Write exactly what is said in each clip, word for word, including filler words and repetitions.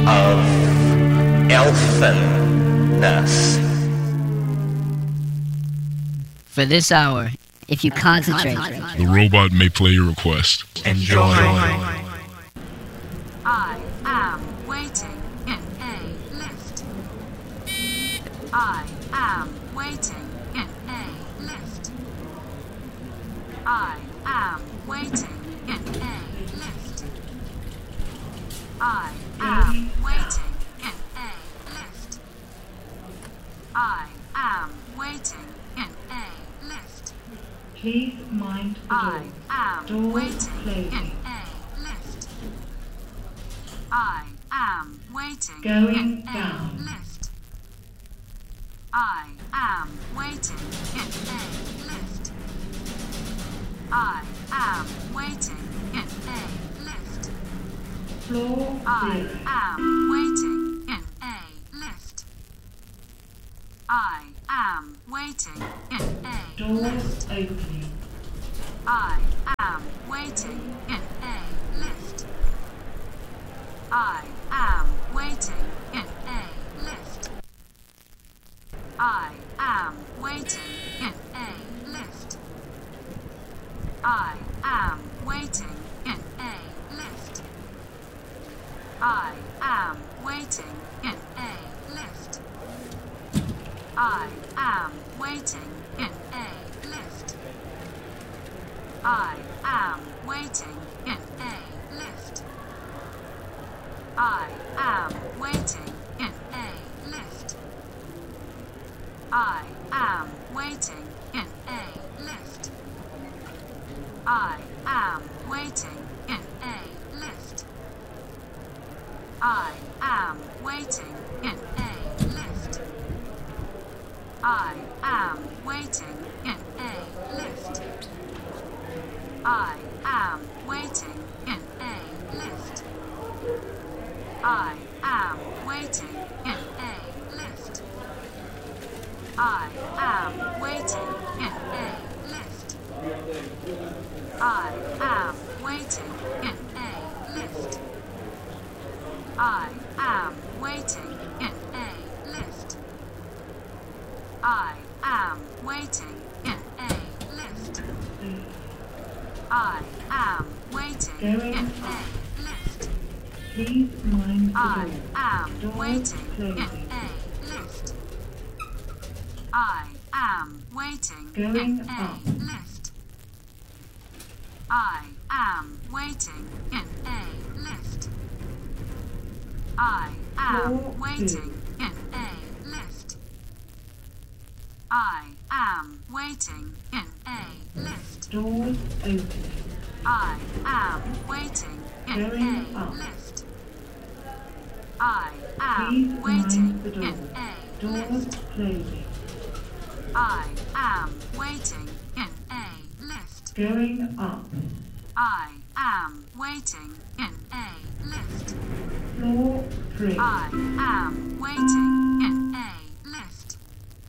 of elfenness. For this hour, if you concentrate, the robot may play your request. Enjoy. I am waiting in a lift. I am waiting in a lift. I am waiting in a lift. I am waiting in a lift. I am waiting in a lift. Please mind the door. I am Door waiting closing. in a lift. I am waiting Going in down. a lift. I am waiting in a lift. I am waiting in a lift. Floor I zero. am waiting in a lift. I am waiting in a Doors lift. opening. I am waiting in a lift. I am waiting in a lift. I am waiting in a lift. I am waiting in a lift. I am waiting in a lift. I am waiting in a lift. I am waiting in a lift. I am waiting in a lift. I am waiting in a lift. I am waiting in a lift. I am waiting in a lift. I am waiting in a lift. I am waiting in a lift. I am waiting in a lift. I am waiting in a lift. I am waiting in a lift. I am waiting in a lift. I am waiting in a lift. I am waiting Going in up. a lift. Please mind the I door. am Doors waiting in closing. a lift. I am waiting Going in a up. lift. I am waiting in a lift. I am Floor waiting in a lift. I am waiting in a lift. Doors opening. I am waiting in Going a up. lift. I am Please waiting mind the door. in a Doors lift. closing. I am waiting in a lift. Going up. I am waiting in a lift. Floor three. I am waiting in a lift.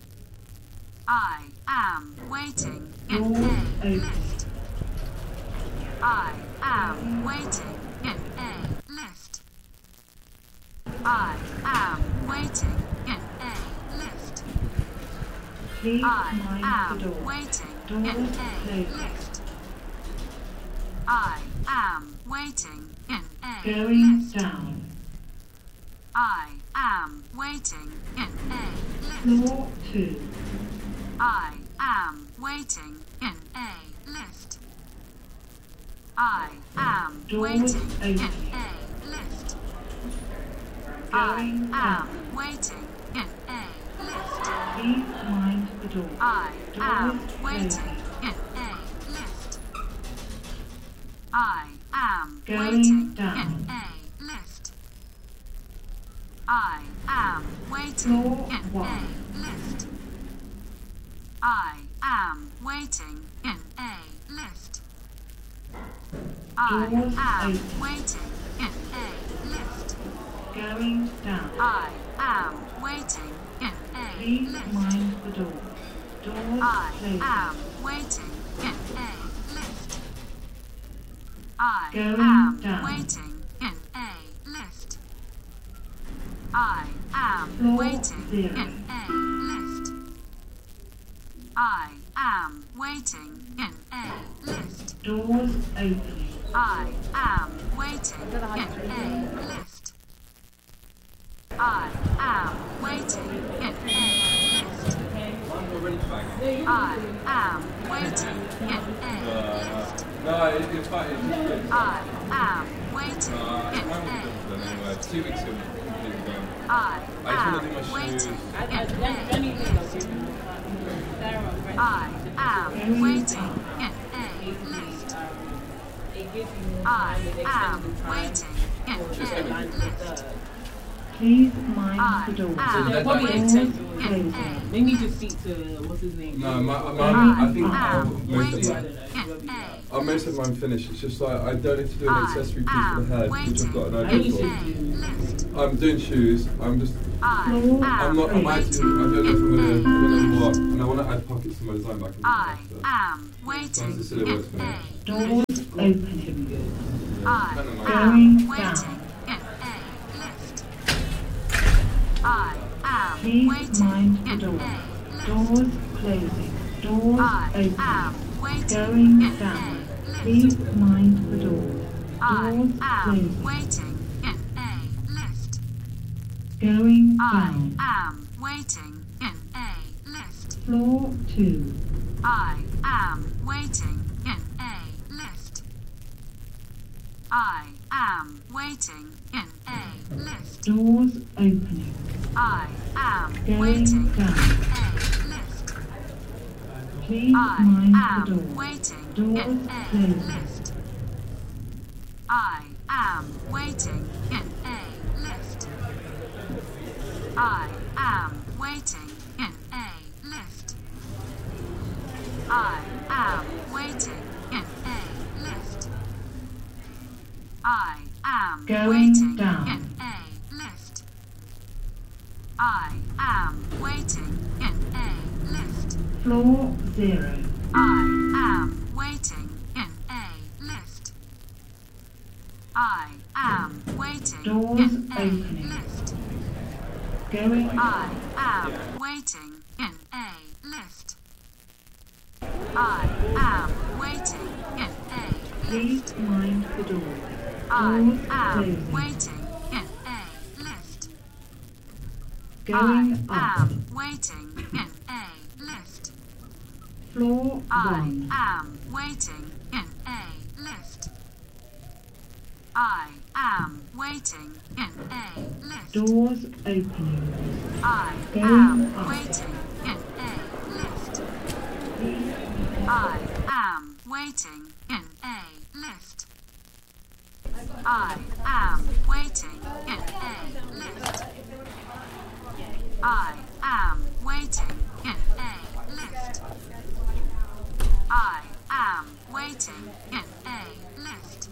I am waiting in Doors a open. lift. I am waiting in a lift. I am waiting in a lift. Please I mind am the door. waiting Doors in a closing. lift. I am waiting in a Going lift. down. I am waiting in a lift. Floor two. I am waiting in a lift. I am Doors waiting in open. a lift. I Going am down. waiting in a lift. Please mind the door. I am Doors waiting closing. in a lift. I am Going waiting down. in a lift. I am waiting Floor in one. a lift. I am waiting in a lift. I Doors am open. waiting in a lift. Going down. I am waiting in a Please lift. mind the door. Doors I closing. am waiting in a lift. I Going am down. waiting in a lift. I am Floor waiting zero. in A lift. I am waiting in A lift. Doors opening. I am waiting in A lift. I am waiting in A lift. I am waiting in A lift. No, it, it's fine. It's just good. I am waiting Uh, in mine A was done anyway. lift. Two weeks ago, completely done. I I just want to am do my waiting shoes. in A lift. I am waiting in A lift. I am waiting in A lift. Please mind I the doors. am They're probably waiting Doors intentional. in closing. A They need to speak to what's his name. No, my, my, I I think I'll, am most of waiting mine, in A I'll most of mine finished. It's just like I don't need to do an I accessory piece for the am head, which I've got an I idea need for. to- A lift. I'm doing shoes. I'm just. I Floor I'm am not. I'm waiting actually. I don't know if I'm gonna. in I'm A gonna what. lift. And I want to add pockets to my design, but I can do I that after. am As waiting long as the in silhouette's A finished. Doors lift. opening. I Kind of like- Going am down. waiting in A lift. I am Please waiting mind the in doors. A lift. Doors closing. Doors I am opening. waiting Going in down. A lift. Please mind the doors. I Doors am closing. waiting in A lift. Going I down. am waiting in A lift. Floor two. I am waiting in A lift. I am waiting in A lift. Doors opening. I am Going waiting down. in A lift. Please I mind the am doors. waiting Doors in A closing. lift. I am waiting in A lift. I am waiting in A lift. I am waiting in A lift. I am Going waiting down. in A lift. I am waiting in A lift. Floor zero. I am waiting in A lift. I am waiting Doors in A opening. lift. Going I am waiting in A lift. I am waiting in A Please lift. mind the doors. I Doors am closing. waiting in A lift. I Going up. am waiting in A lift. Floor I one. am waiting in A lift. I am waiting in A lift. Doors opening. I Going am up. waiting in A lift. Please I am waiting in A lift. I am waiting in A lift. I am waiting in A lift. I am waiting in A lift.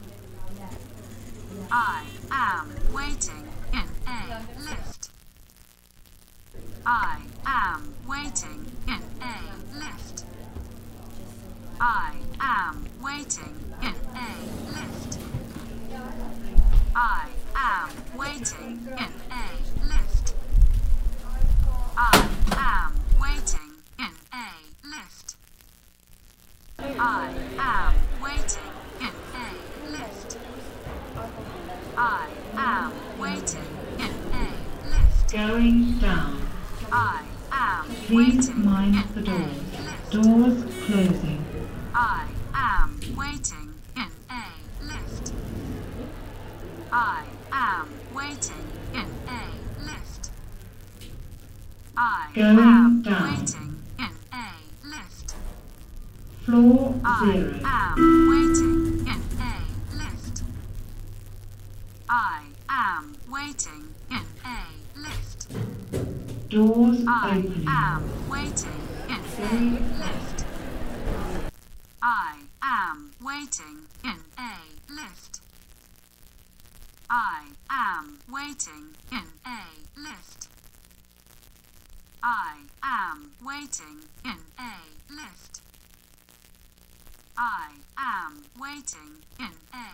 I am waiting in A lift. I am waiting in A lift. I am waiting in A lift. I am waiting in A lift. I am waiting in A lift. I am waiting in A lift. I am waiting in A lift. going down. I am Please waiting mind in the A doors. lift. Doors closing. I am waiting in A lift. I am waiting in A lift. I Going am down. waiting in A lift. Floor I zero. am waiting in A lift. I am waiting in A lift. Doors I opening. am waiting in A lift. I am waiting in A lift. I am waiting in A lift. I am waiting in A lift. I am waiting in A